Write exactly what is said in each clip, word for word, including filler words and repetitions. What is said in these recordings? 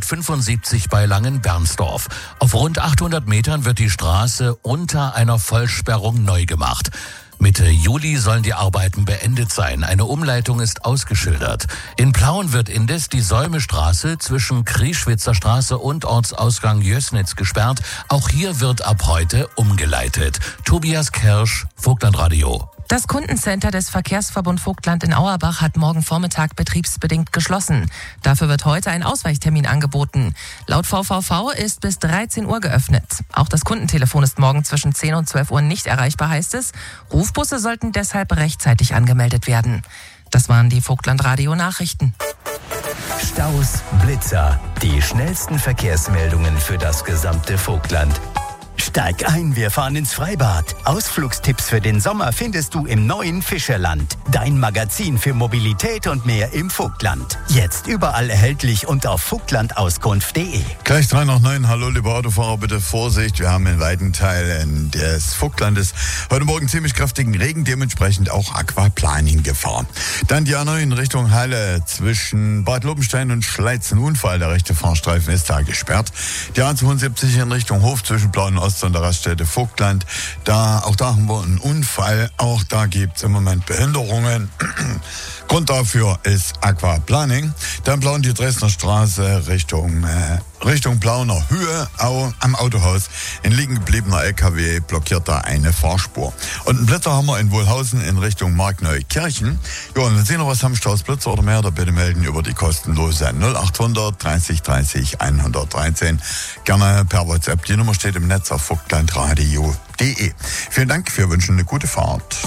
zweihundertfünfundsiebzig bei Langenbernsdorf. Auf rund achthundert Metern wird die Straße unter einer Vollsperrung neu gemacht. Mitte Juli sollen die Arbeiten beendet sein. Eine Umleitung ist ausgeschildert. In Plauen wird indes die Säumestraße zwischen Krieschwitzer Straße und Ortsausgang Jößnitz gesperrt. Auch hier wird ab heute umgeleitet. Tobias Kersch, Vogtlandradio. Das Kundencenter des Verkehrsverbund Vogtland in Auerbach hat morgen Vormittag betriebsbedingt geschlossen. Dafür wird heute ein Ausweichtermin angeboten. Laut V V V ist bis dreizehn Uhr geöffnet. Auch das Kundentelefon ist morgen zwischen zehn und zwölf Uhr nicht erreichbar, heißt es. Rufbusse sollten deshalb rechtzeitig angemeldet werden. Das waren die Vogtlandradio-Nachrichten. Staus, Blitzer, die schnellsten Verkehrsmeldungen für das gesamte Vogtland. Steig ein, wir fahren ins Freibad. Ausflugstipps für den Sommer findest du im neuen Fischerland. Dein Magazin für Mobilität und mehr im Vogtland. Jetzt überall erhältlich und auf vogtlandauskunft punkt de. Gleich drei nach neun. Hallo, liebe Autofahrer, bitte Vorsicht. Wir haben in weiten Teilen des Vogtlandes heute Morgen ziemlich kräftigen Regen, dementsprechend auch Aquaplaning-Gefahr. Dann die A neun in Richtung Halle zwischen Bad Lobenstein und Schleiz. Ein Unfall, der rechte Fahrstreifen ist da gesperrt. Die A zweiundsiebzig in Richtung Hof zwischen Blauen Ost und der Raststätte Vogtland. Da, auch da haben wir einen Unfall. Auch da gibt es im Moment Behinderungen. Grund dafür ist Aquaplaning. Dann plauen die Dresdner Straße Richtung, äh, Richtung Plauner Höhe. Auch am Autohaus. Ein liegen gebliebener L K W blockiert da eine Fahrspur. Und einen Blitzer haben wir in Wohlhausen in Richtung Markneukirchen. Ja, und wenn Sie noch was haben, Staus, Blitzer oder mehr, da bitte melden über die kostenlose null achthundert dreißig dreißig hundertdreizehn. Gerne per WhatsApp. Die Nummer steht im Netz auf vogtlandradio punkt de. Vielen Dank, wir wünschen eine gute Fahrt.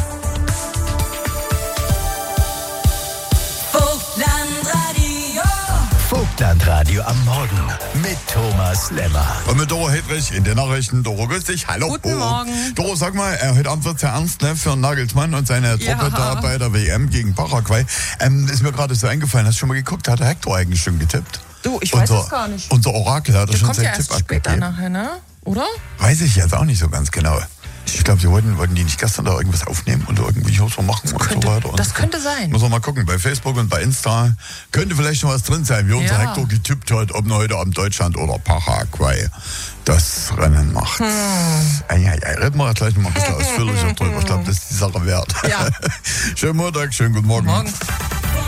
Vogtlandradio am Morgen mit Thomas Lemmer. Und mit Doro Hedrich in den Nachrichten. Doro, grüß dich. Hallo. Guten Morgen. Doro, sag mal, äh, heute Abend wird's ja ernst, ne, für Nagelsmann und seine Truppe Ja. da bei der W M gegen Paraguay. Ähm, ist mir gerade so eingefallen, hast du schon mal geguckt, hat der Hector eigentlich schon getippt? Du, ich unser, weiß es gar nicht. Unser Orakel hat er Der schon kommt seinen ja Tipp erst später abgegeben. nachher, ne? Oder? Weiß ich jetzt auch nicht so ganz genau. Ich glaube, sie wollten, wollten die nicht gestern da irgendwas aufnehmen und irgendwie so machen und könnte, so weiter. Und das so. könnte sein. Muss man mal gucken, bei Facebook und bei Insta könnte vielleicht noch was drin sein, wie unser Ja. Hector getippt hat, ob er heute Abend Deutschland oder Paraguay das Rennen macht. Hm. Ei, ei, ei. Reden wir gleich noch mal ein bisschen ausführlicher drüber. Ich glaube, das ist die Sache wert. Ja. Schönen Montag, schönen guten Morgen. Morgen.